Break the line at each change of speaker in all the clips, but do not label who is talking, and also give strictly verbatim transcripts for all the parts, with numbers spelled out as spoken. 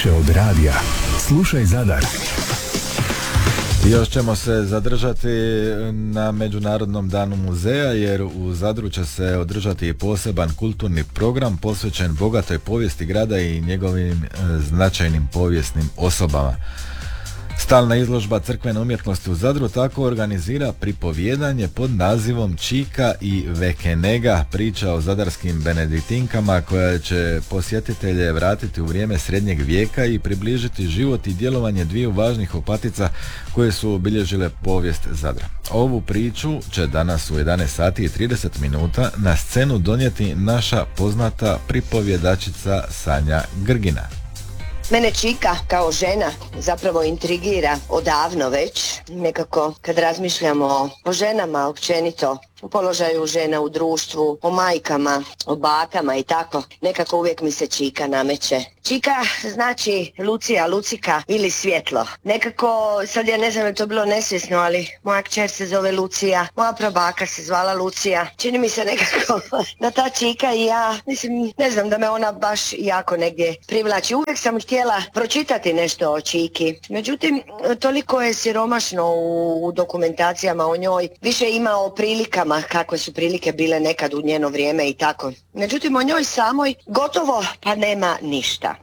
Više od radija. Slušaj Zadar.
Još ćemo se zadržati na Međunarodnom danu muzeja, jer u Zadru će se održati poseban kulturni program posvećen bogatoj povijesti grada i njegovim e, značajnim povijesnim osobama. Stalna izložba crkvene umjetnosti u Zadru tako organizira pripovijedanje pod nazivom Čika i Vekenega, priča o zadarskim benediktinkama, koja će posjetitelje vratiti u vrijeme srednjeg vijeka i približiti život i djelovanje dviju važnih opatica koje su obilježile povijest Zadra. Ovu priču će danas u jedanaest sati i trideset minuta na scenu donijeti naša poznata pripovjedačica Sanja Grgina.
Mene Čika kao žena zapravo intrigira odavno već, nekako kad razmišljamo o ženama općenito, o položaju žena u društvu, o majkama, o bakama i tako, nekako uvijek mi se Čika nameće. Čika znači Lucija, Lucika ili svjetlo. Nekako, sad ja ne znam je to bilo nesvjesno, ali moja kćer se zove Lucija, moja prabaka se zvala Lucija. Čini mi se nekako da ta Čika i ja, mislim, ne znam, da me ona baš jako negdje privlači. Uvijek sam htjela pročitati nešto o Čiki. Međutim, toliko je siromašno u, u dokumentacijama o njoj. Više ima o prilikama, kakve su prilike bile nekad u njeno vrijeme i tako. Međutim, o njoj samoj gotovo pa nema ništa.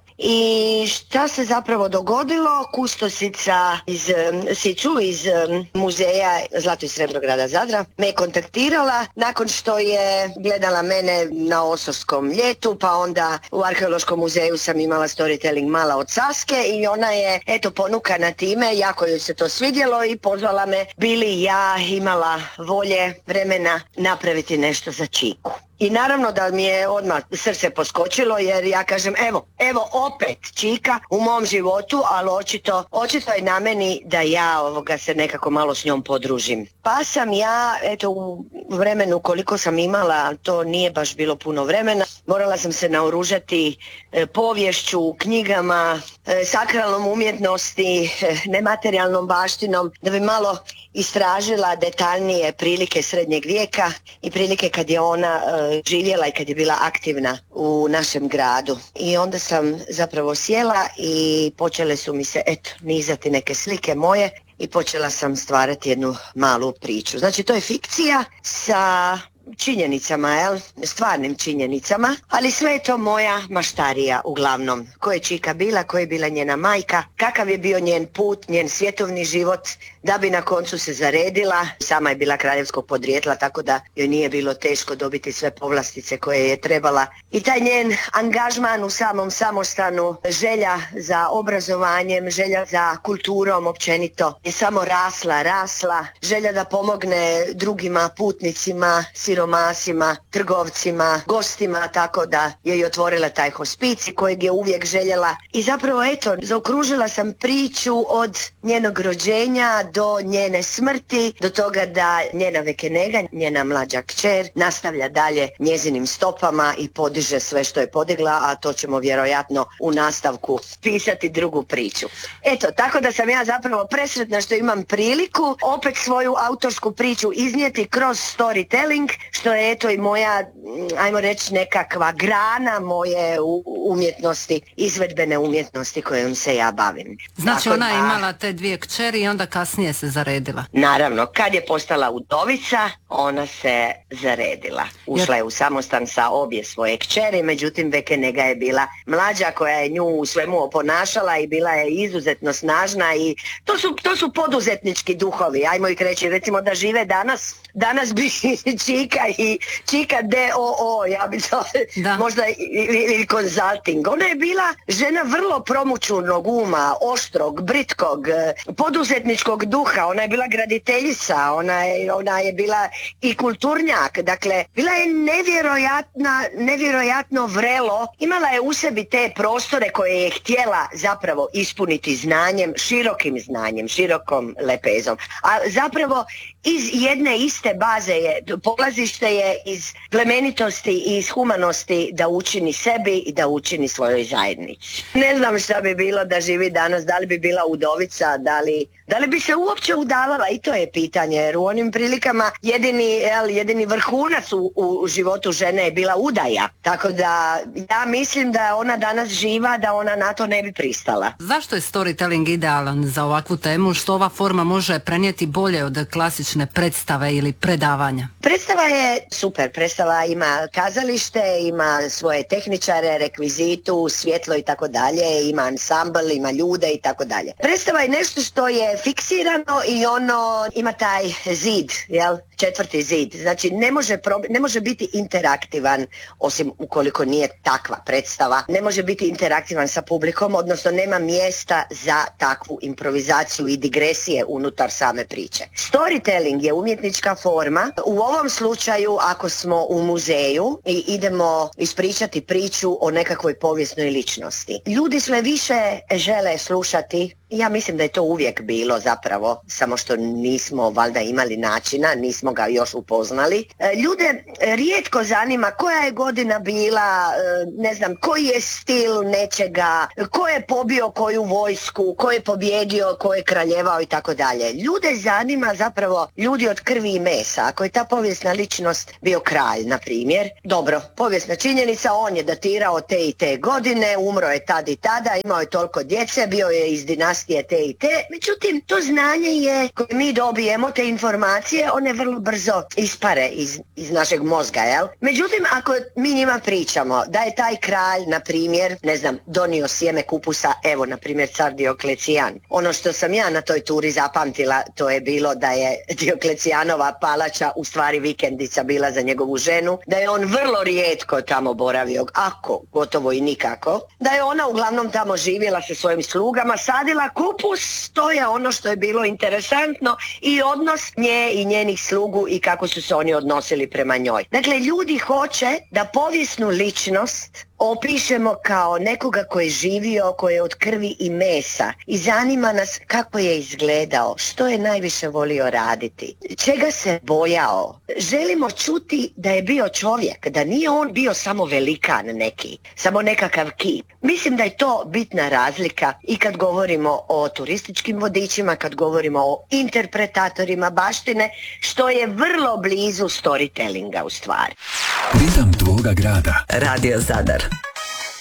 I šta se zapravo dogodilo? Kustosica iz Siću, iz muzeja Zlato i srebro grada Zadra, me je kontaktirala nakon što je gledala mene na Osorskom ljetu, pa onda u Arheološkom muzeju sam imala storytelling Mala od Saske i ona je, eto, ponukana time, jako joj se to svidjelo i pozvala me, bi li ja imala volje, vremena napraviti nešto za Čiku. I naravno da mi je odmah srce poskočilo, jer ja kažem, evo, evo opet Čika u mom životu, ali očito, očito je na meni da ja ovoga se nekako malo s njom podružim. Pa sam ja, eto, u vremenu koliko sam imala, to nije baš bilo puno vremena, morala sam se naoružati e, poviješću, knjigama, e, sakralnom umjetnosti, e, nematerijalnom baštinom, da bi malo istražila detaljnije prilike srednjeg vijeka i prilike kad je ona e, živjela i kad je bila aktivna u našem gradu. I onda sam zapravo sjela i počele su mi se, eto, nizati neke slike moje i počela sam stvarati jednu malu priču. Znači, to je fikcija sa činjenicama, jel? Stvarnim činjenicama, ali sve je to moja maštarija uglavnom. Ko je Čika bila, ko je bila njena majka, kakav je bio njen put, njen svjetovni život, da bi na koncu se zaredila. Sama je bila kraljevskog podrijetla, tako da joj nije bilo teško dobiti sve povlastice koje je trebala. I taj njen angažman u samom samostanu, želja za obrazovanjem, želja za kulturom općenito je samo rasla, rasla. Želja da pomogne drugima, putnicima, siromasima, trgovcima, gostima, tako da je i otvorila taj hospicij kojeg je uvijek željela. I zapravo, eto, zaokružila sam priču od njenog rođenja do njene smrti, do toga da njena Vekenega, njena mlađa kćer, nastavlja dalje njezinim stopama i podiže sve što je podigla, a to ćemo vjerojatno u nastavku pisati drugu priču. Eto, tako da sam ja zapravo presretna što imam priliku opet svoju autorsku priču iznijeti kroz storytelling, što je eto i moja, ajmo reći, nekakva grana moje umjetnosti, izvedbene umjetnosti kojom se ja bavim.
Znači,
tako
ona je
da,
imala te dvije kćeri i onda kasnije se zaredila.
Naravno, kad je postala udovica, ona se zaredila. Ušla je u samostan sa obje svoje kćeri, međutim Vekenega je bila mlađa koja je nju u svemu oponašala i bila je izuzetno snažna i to su, to su poduzetnički duhovi, ajmo ih reći, recimo da žive danas, danas bi Čika i Čika D O O, ja bi to da. možda ili consulting. Ona je bila žena vrlo promućurnog uma, oštrog, britkog, poduzetničkog duha, ona je bila graditeljica, ona je, ona je bila i kulturnjak, dakle, bila je nevjerojatna, nevjerojatno vrelo, imala je u sebi te prostore koje je htjela zapravo ispuniti znanjem, širokim znanjem, širokom lepezom, a zapravo iz jedne iste baze je polazila polazište je iz plemenitosti i iz humanosti da učini sebi i da učini svojoj zajednici. Ne znam šta bi bilo da živi danas, da li bi bila udovica, da li, da li bi se uopće udavala, i to je pitanje, jer u onim prilikama jedini, jel, jedini vrhunac u, u životu žene je bila udaja. Tako da ja mislim da ona danas živa, da ona na to ne bi pristala.
Zašto je storytelling idealan za ovakvu temu? Što ova forma može prenijeti bolje od klasične predstave ili predavanja?
Predstava je super, predstava ima kazalište, ima svoje tehničare, rekvizitu, svjetlo i tako dalje, ima ansambl, ima ljude i tako dalje. Predstava je nešto što je fiksirano i ono ima taj zid, jel? Četvrti zid. Znači ne može, prob- ne može biti interaktivan, osim ukoliko nije takva predstava, ne može biti interaktivan sa publikom, odnosno nema mjesta za takvu improvizaciju i digresije unutar same priče. Storytelling je umjetnička forma. U ovom slučaju, ako smo u muzeju i idemo ispričati priču o nekakvoj povijesnoj ličnosti, ljudi sve više žele slušati. Ja mislim da je to uvijek bilo zapravo, samo što nismo valjda imali načina, nismo ga još upoznali. Ljude rijetko zanima koja je godina bila, ne znam, koji je stil nečega, ko je pobio koju vojsku, ko je pobjedio, ko je kraljevao i tako dalje. Ljude zanima zapravo ljudi od krvi i mesa. Ako je ta povijesna ličnost bio kralj, na primjer, dobro, povijesna činjenica, on je datirao te i te godine, umro je tad i tada, imao je toliko djece, bio je iz dinastije te i te, međutim to znanje je koje mi dobijemo, te informacije, one vrlo brzo ispare iz, iz našeg mozga, jel? Međutim, ako mi njima pričamo da je taj kralj, na primjer, ne znam, donio sjeme kupusa, evo, na primjer, car Dioklecijan. Ono što sam ja na toj turi zapamtila, to je bilo da je Dioklecijanova palača u stvari vikendica bila za njegovu ženu, da je on vrlo rijetko tamo boravio, ako, gotovo i nikako, da je ona uglavnom tamo živjela sa svojim slugama, sadila kupus, to je ono što je bilo interesantno, i odnos nje i njenih slugu i kako su se oni odnosili prema njoj. Dakle, ljudi hoće da povijesnu ličnost opišemo kao nekoga koji je živio, koji je od krvi i mesa, i zanima nas kako je izgledao, što je najviše volio raditi, čega se bojao. Želimo čuti da je bio čovjek, da nije on bio samo velikan neki, samo nekakav kip. Mislim da je to bitna razlika i kad govorimo o turističkim vodičima, kad govorimo o interpretatorima baštine, što je vrlo blizu storytellinga u stvari.
Ritam tvoga grada.
Radio Zadar.